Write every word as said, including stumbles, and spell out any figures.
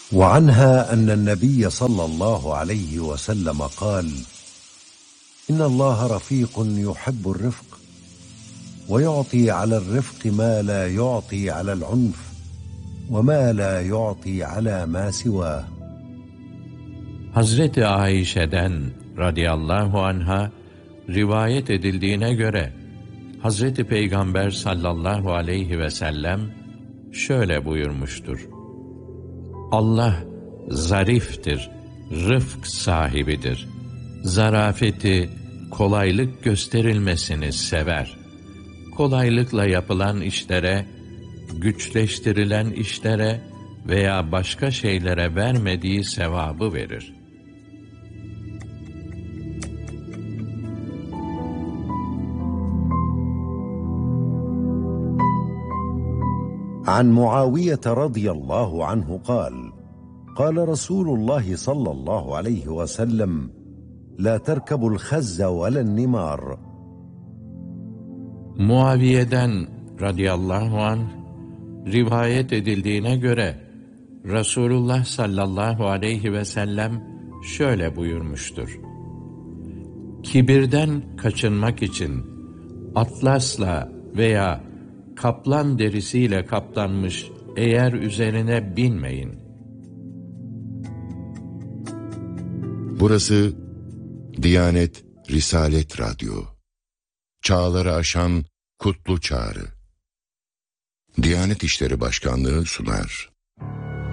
وعنها أن النبي صلى الله عليه وسلم قال: إن الله رفيق يحب الرفق ويعطي على الرفق ما لا يعطي على العنف وما لا يعطي على ما سواه. Hazreti Ayşe'den radıyallahu anha rivayet edildiğine göre Hazreti Peygamber sallallahu aleyhi ve sellem şöyle buyurmuştur: Allah zariftir, rıfk sahibidir. Zarafeti, kolaylık gösterilmesini sever. Kolaylıkla yapılan işlere, güçleştirilen işlere veya başka şeylere vermediği sevabı verir. عن معاوية رضي الله عنه قال: قال رسول الله صلى الله عليه وسلم: لا تركبوا الخز ولا النمار. Muaviye'den radıyallahu anh rivayet edildiğine göre Resulullah sallallahu aleyhi ve sellem şöyle buyurmuştur: Kibirden kaçınmak için atlasla veya kaplan derisiyle kaplanmış eğer üzerine binmeyin. Burası Diyanet Risalet Radyo. Çağları aşan kutlu çağrı. Diyanet İşleri Başkanlığı sunar.